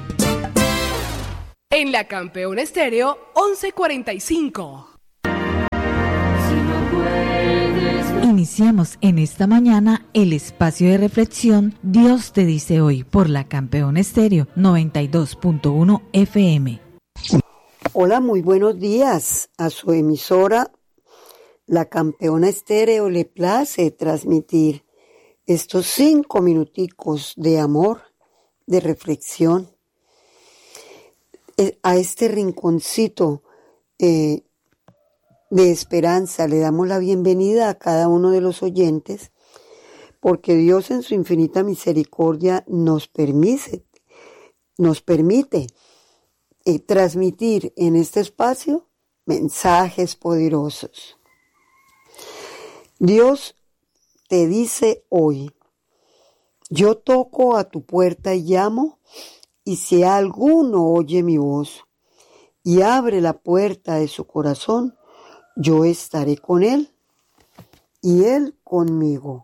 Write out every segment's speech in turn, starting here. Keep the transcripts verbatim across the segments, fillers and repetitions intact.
En la Campeón Estéreo once cuarenta y cinco. Iniciamos en esta mañana el espacio de reflexión Dios te dice hoy por la Campeón Estéreo noventa y dos punto uno F M. Hola, muy buenos días. A su emisora La Campeona Estéreo le place transmitir estos cinco minuticos de amor, de reflexión, a este rinconcito eh, de esperanza. Le damos la bienvenida a cada uno de los oyentes, porque Dios en su infinita misericordia nos permite, nos permite eh, transmitir en este espacio mensajes poderosos. Dios te dice hoy: yo toco a tu puerta y llamo, y si alguno oye mi voz y abre la puerta de su corazón, yo estaré con él y él conmigo.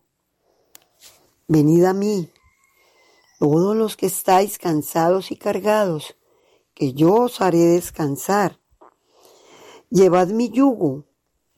Venid a mí, todos los que estáis cansados y cargados, que yo os haré descansar. Llevad mi yugo,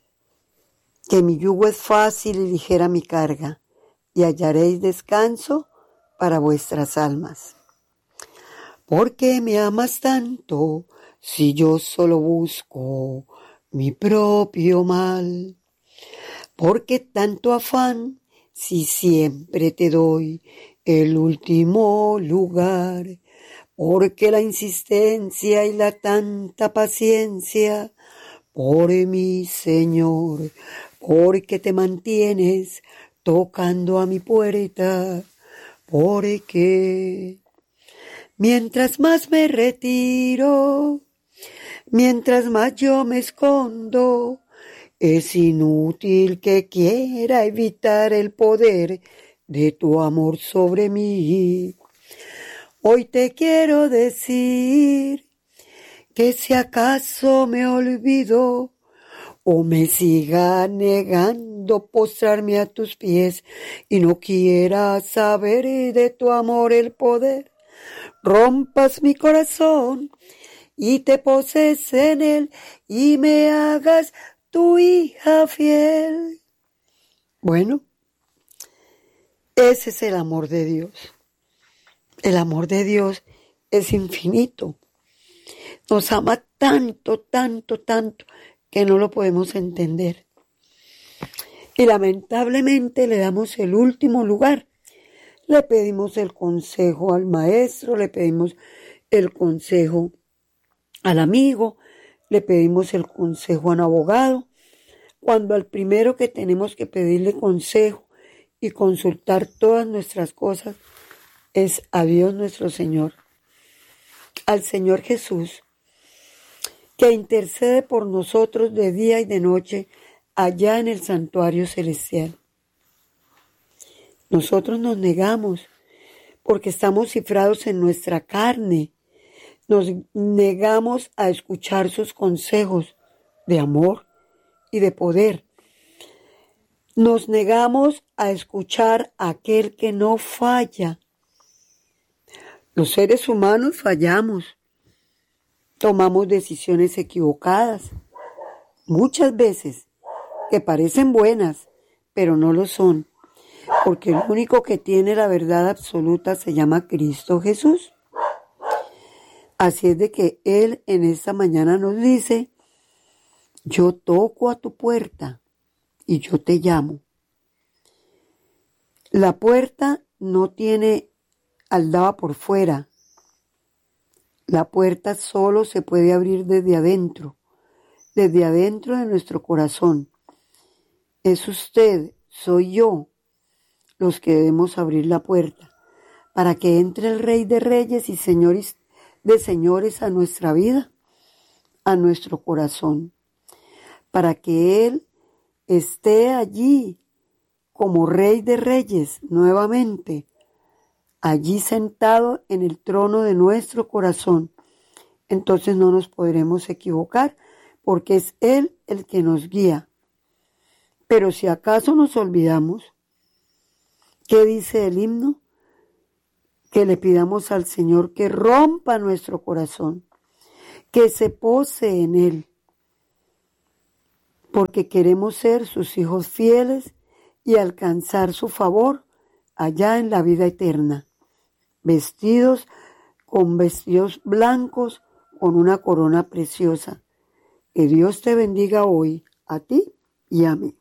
que mi yugo es fácil y ligera mi carga, y hallaréis descanso para vuestras almas. ¿Por qué me amas tanto si yo solo busco mi propio mal? ¿Por qué tanto afán si siempre te doy el último lugar? ¿Por qué la insistencia y la tanta paciencia? Por mi Señor, porque te mantienes tocando a mi puerta, porque mientras más me retiro, mientras más yo me escondo, es inútil que quiera evitar el poder de tu amor sobre mí. Hoy te quiero decir que si acaso me olvido o me siga negando postrarme a tus pies y no quiera saber de tu amor el poder, rompas mi corazón y te poses en él y me hagas tu hija fiel. Bueno, ese es el amor de Dios. El amor de Dios es infinito. Nos ama tanto, tanto, tanto, que no lo podemos entender. Y lamentablemente le damos el último lugar. Le pedimos el consejo al maestro, le pedimos el consejo al amigo, le pedimos el consejo a un abogado, cuando al primero que tenemos que pedirle consejo y consultar todas nuestras cosas es a Dios nuestro Señor, al Señor Jesús, que intercede por nosotros de día y de noche allá en el santuario celestial. Nosotros nos negamos porque estamos cifrados en nuestra carne. Nos negamos a escuchar sus consejos de amor y de poder. Nos negamos a escuchar a aquel que no falla. Los seres humanos fallamos. Tomamos decisiones equivocadas, muchas veces, que parecen buenas, pero no lo son, porque el único que tiene la verdad absoluta se llama Cristo Jesús. Así es de que Él en esta mañana nos dice: yo toco a tu puerta y yo te llamo. La puerta no tiene aldaba por fuera. La puerta solo se puede abrir desde adentro, desde adentro de nuestro corazón. Es usted, soy yo, los que debemos abrir la puerta para que entre el Rey de Reyes y Señores de Señores a nuestra vida, a nuestro corazón, para que Él esté allí como Rey de Reyes nuevamente, allí sentado en el trono de nuestro corazón. Entonces no nos podremos equivocar, porque es Él el que nos guía. Pero si acaso nos olvidamos, ¿qué dice el himno? que le pidamos al Señor que rompa nuestro corazón, que se pose en él, porque queremos ser sus hijos fieles y alcanzar su favor allá en la vida eterna, vestidos con vestidos blancos, con una corona preciosa. Que Dios te bendiga hoy, a ti y a mí.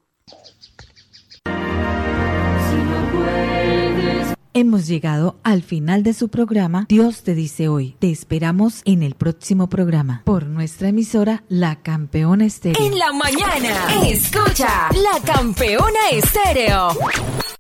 Hemos llegado al final de su programa Dios te dice hoy. Te esperamos en el próximo programa por nuestra emisora La Campeona Estéreo. En la mañana, escucha La Campeona Estéreo.